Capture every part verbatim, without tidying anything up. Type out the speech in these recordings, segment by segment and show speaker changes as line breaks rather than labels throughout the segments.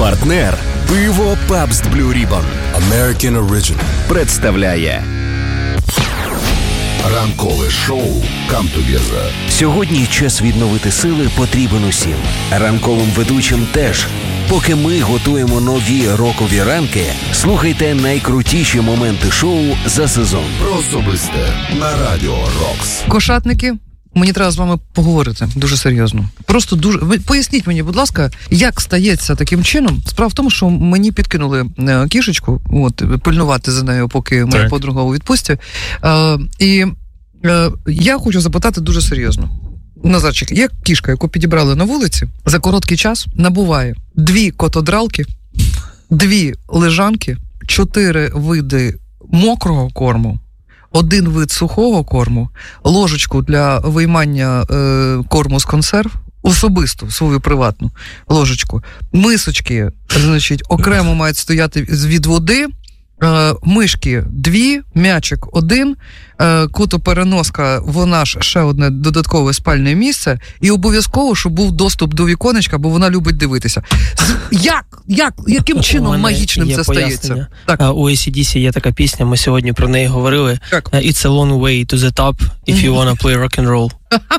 Партнер пиво Pabst Blue Ribbon
American Original
представляє
ранкове шоу Come Together.
Сьогодні час відновити сили потрібен усім. Ранковим ведучим теж. Поки ми готуємо нові рокові ранки, слухайте найкрутіші моменти шоу за сезон.
Про особисте на Радіо Рокс.
Кошатники, мені треба з вами поговорити дуже серйозно. Просто дуже... Ви поясніть мені, будь ласка, як стається таким чином? Справа в тому, що мені підкинули кішечку, от, пильнувати за нею, поки моя
так.
подруга у відпустці. Е, і е, я хочу запитати дуже серйозно. Назарчик, як кішка, яку підібрали на вулиці, за короткий час набуває дві котодралки, дві лежанки, чотири види мокрого корму, один вид сухого корму, ложечку для виймання е, корму з консерв, особисту, свою приватну ложечку, мисочки, значить, окремо мають стояти від води, е, мишки дві, м'ячик один, е, котопереноска, вона ж ще одне додаткове спальне місце, і обов'язково, щоб був доступ до віконечка, бо вона любить дивитися. Як? Як? Яким чином магічним це стається?
Так. Uh, у ей сі ді сі є така пісня, ми сьогодні про неї говорили.
Так.
Uh, It's a long way to the top if you wanna play rock and roll.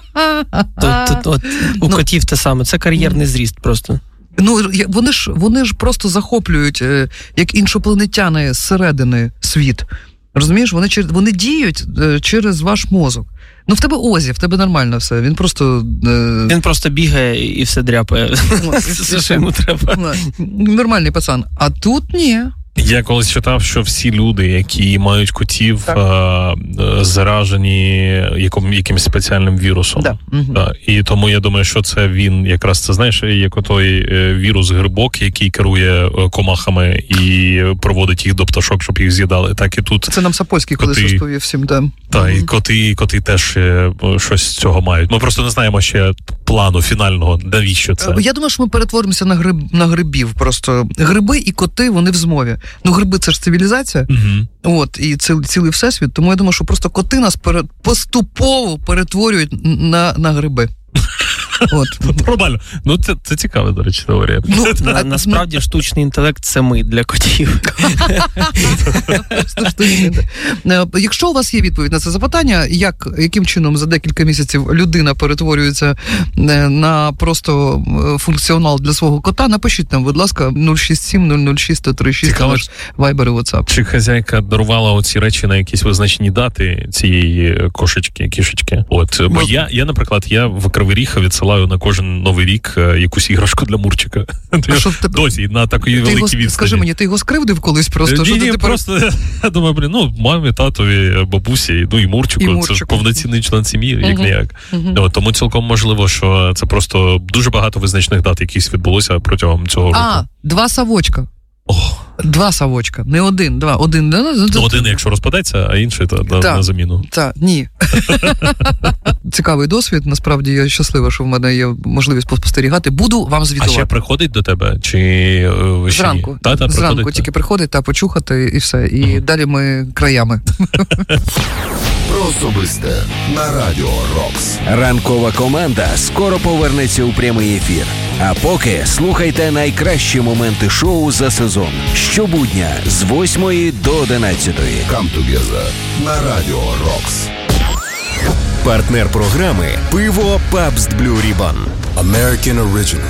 Тут, тут, от, у ну, котів те саме. Це кар'єрний зріст просто.
Ну, вони ж, вони ж просто захоплюють, як іншопланетяни зсередини світ. Розумієш? Вони, вони діють через ваш мозок. Ну, в тебе Озі, в тебе нормально все. Він просто... Е...
Він просто бігає і все дряпає. Все, що йому треба.
Нормальний пацан. А тут ні.
Я колись читав, що всі люди, які мають котів, а, заражені яким, якимось спеціальним вірусом.
Да.
Да. І тому я думаю, що це він якраз, це знаєш, як отой вірус грибок, який керує комахами і проводить їх до пташок, щоб їх з'їдали. Так і тут.
Це нам Сапольський колись розповів всім, да.
Так, і коти, коти теж щось з цього мають. Ми просто не знаємо ще плану фінального, навіщо це.
Я думаю, що ми перетворимося на гриб, на грибів. Просто гриби і коти, вони в змові. Ну, гриби — це ж цивілізація, угу. От, і ці, цілий всесвіт, тому я думаю, що просто коти нас пере, поступово перетворюють на, на гриби. От.
Нормально. Ну, це, це цікава, до речі, теорія.
Ну, на, насправді, штучний інтелект — це ми для котів.
Якщо у вас є відповідь на це запитання, як, яким чином за декілька місяців людина перетворюється на просто функціонал для свого кота, напишіть нам, будь ласка, нуль шість сім нуль нуль шість сто тридцять шість, наш Viber і WhatsApp.
Чи хазяйка дарувала оці речі на якісь визначені дати цієї кошечки, кішечки? От, бо ну, я, я, наприклад, я в Кривий Ріг відсилаю на кожен новий рік якусь іграшку для Мурчика. Досі, на такої великій відстані.
Скажи мені, ти його скривдив колись просто?
Ні, ні, просто, я думаю, блін, ну, мамі, татові, бабусі, ну і Мурчику, і Мурчику. Це ж повноцінний член сім'ї, як не як. Uh-huh. Тому цілком можливо, що це просто дуже багато визначних дат, якісь відбулося протягом цього року.
А, два совочка.
Ох.
Два совочка, не один, два, один.
Ну, один, якщо розпадеться, а інший та, на, на заміну.
Так, ні. Цікавий досвід, насправді я щаслива, що в мене є можливість поспостерігати. Буду вам звітувати.
А ще приходить до тебе? Чи е,
зранку,
та, та,
зранку
приходить,
тільки та. приходить та почухати і все. І uh-huh. далі ми краями.
Про особисте на Радіо Рокс.
Ранкова команда скоро повернеться у прямий ефір. А поки слухайте найкращі моменти шоу за сезон. Щобудня з восьмої до одинадцятої.
Come Together на Радіо Рокс.
Партнер програми пиво Pabst Blue Ribbon
American Original.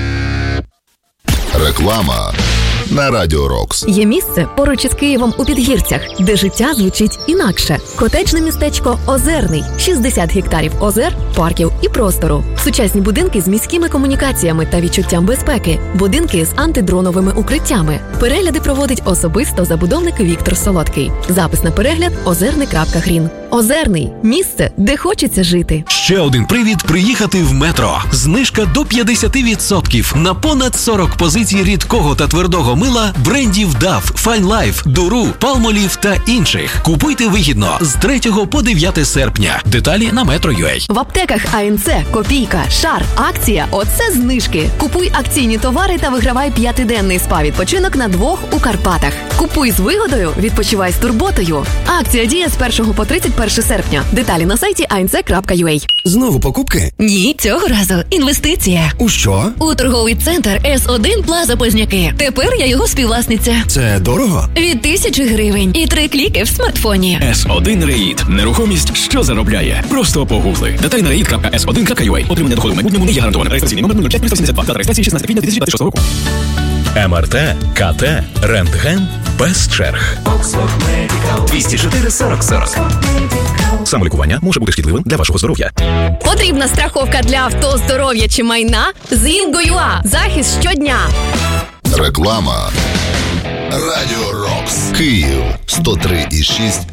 Реклама на Радіо Рокс.
Є місце поруч із Києвом у Підгірцях, де життя звучить інакше. Котеджне містечко Озерний. шістдесят гектарів озер, парків і простору. Сучасні будинки з міськими комунікаціями та відчуттям безпеки. Будинки з антидроновими укриттями. Перегляди проводить особисто забудовник Віктор Солодкий. Запис на перегляд – озерний крапка грін. Озерний – місце, де хочеться жити.
Ще один привід приїхати в метро. Знижка до п'ятдесят відсотків на понад сорок позицій рідкого та твердого мила брендів дав, Fine Life, Дуру, Palmolive та інших. Купуйте вигідно з третього по дев'яте серпня. Деталі на Metro.ua.
В аптеках АНЦ, Копійка, Шар, акція – оце знижки. Купуй акційні товари та вигравай п'ятиденний спа-відпочинок на двох у Карпатах. Купуй з вигодою, відпочивай з турботою. Акція діє з першого по тридцять перше серпня. Деталі на сайті ей ен це крапка ю а.
Знову покупки?
Ні, цього разу інвестиція.
У що?
У торговий центр ес один Плаза Позняки. Тепер я його співвласниця.
Це дорого?
Від тисячі гривень і три кліки в смартфоні.
ес один Реїд. Нерухомість, що заробляє. Просто погугли. Деталі на реїд крапка ес один крапка ю а. Отримання доходу в майбутньому не є гарантоване. Реєстраційний номер нуль п'ять сімдесят два. Дата реєстрації шістнадцяте квітня дві тисячі двадцять шостого року.
ем ар те, ка те, рентген без черг.
двісті чотири сорок сорок.
Самолікування може бути шкідливим для вашого здоров'я.
Потрібна страховка для авто, здоров'я чи майна? З Інго.ua. Захист щодня.
Реклама. Радіо Рокс. Київ сто три і шість